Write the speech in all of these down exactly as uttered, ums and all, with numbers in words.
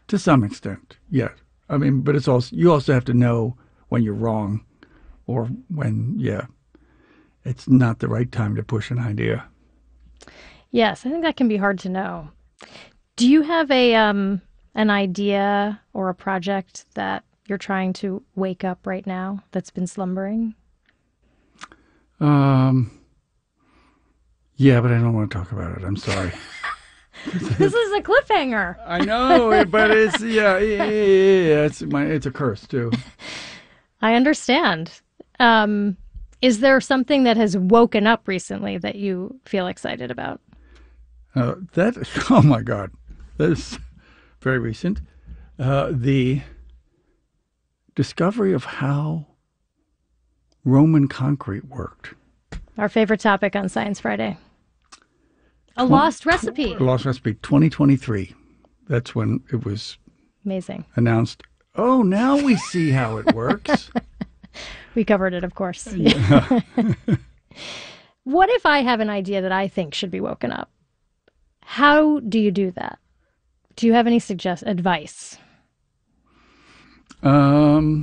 To some extent, yeah. I mean, but it's also, you also have to know when you're wrong or when, yeah, it's not the right time to push an idea. Yes, I think that can be hard to know. Do you have a um an idea or a project that you're trying to wake up right now that's been slumbering? Um, yeah, but I don't want to talk about it. I'm sorry. This is a cliffhanger. I know, but it's yeah, yeah, yeah, yeah. It's my, it's a curse too. I understand. Um, is there something that has woken up recently that you feel excited about? Uh, that oh my God, that is very recent. Uh, the discovery of how Roman concrete worked. Our favorite topic on Science Friday. A lost recipe. A lost recipe, twenty twenty-three. That's when it was Amazing. announced. Oh, now we see how it works. We covered it, of course. Yeah. What if I have an idea that I think should be woken up? How do you do that? Do you have any suggest advice? Um,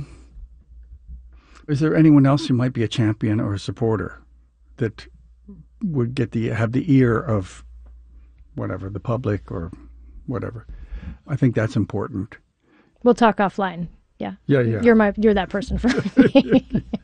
is there anyone else who might be a champion or a supporter that would get the have the ear of whatever, the public or whatever? I think that's important. We'll talk offline. Yeah. Yeah, yeah. You're my you're that person for me.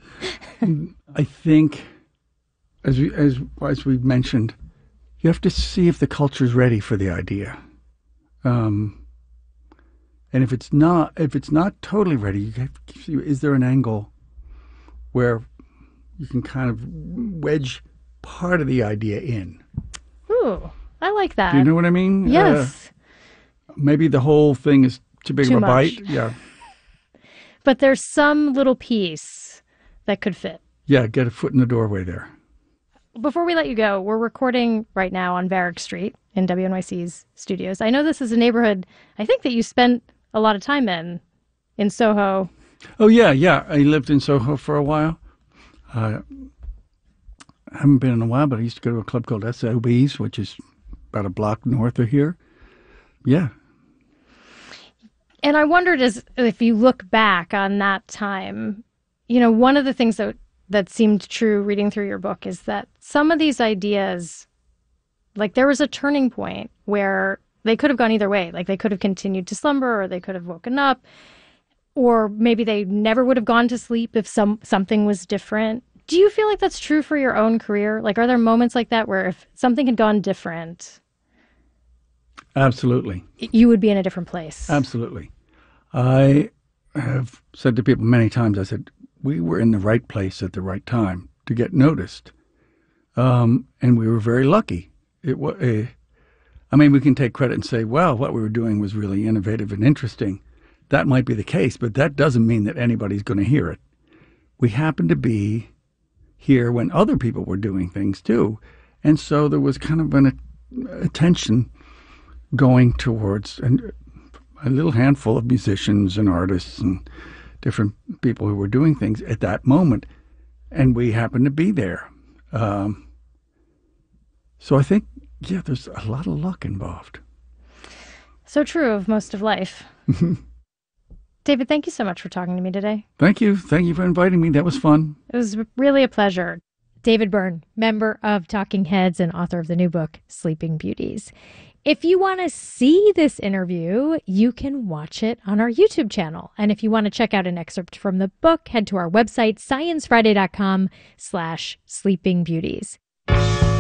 I think, as we as as we mentioned, you have to see if the culture's ready for the idea. Um, and if it's not, if it's not totally ready, you have to see, is there an angle where you can kind of wedge part of the idea in? Ooh, I like that. Do you know what I mean? Yes. Uh, maybe the whole thing is too big Too of a much. bite. Yeah. But there's some little piece that could fit. Yeah, get a foot in the doorway there. Before we let you go, we're recording right now on Varick Street in W N Y C's studios. I know this is a neighborhood, I think, that you spent a lot of time in, in Soho. Oh, yeah, yeah. I lived in Soho for a while. Uh, I haven't been in a while, but I used to go to a club called S O B's, which is about a block north of here. Yeah. And I wondered, as if you look back on that time, you know, one of the things that that seemed true reading through your book is that some of these ideas, like there was a turning point where they could have gone either way. Like they could have continued to slumber, or they could have woken up, or maybe they never would have gone to sleep if some something was different. Do you feel like that's true for your own career? Like, are there moments like that where if something had gone different, Absolutely. you would be in a different place? Absolutely. I have said to people many times, I said, we were in the right place at the right time to get noticed. Um, and we were very lucky. It was, uh, I mean, we can take credit and say, well, what we were doing was really innovative and interesting. That might be the case, but that doesn't mean that anybody's going to hear it. We happened to be here when other people were doing things too. And so there was kind of an attention going towards an, a little handful of musicians and artists and different people who were doing things at that moment. And we happened to be there. Um, so I think, yeah, there's a lot of luck involved. So true of most of life. David, thank you so much for talking to me today. Thank you. Thank you for inviting me. That was fun. It was really a pleasure. David Byrne, member of Talking Heads and author of the new book, Sleeping Beauties. If you want to see this interview, you can watch it on our YouTube channel. And if you want to check out an excerpt from the book, head to our website, sciencefriday dot com slash sleeping beauties.